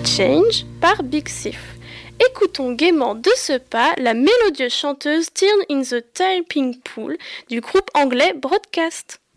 Change par Big Thief. Écoutons gaiement de ce pas la mélodieuse chanteuse Turn in the Typing Pool du groupe anglais Broadcast.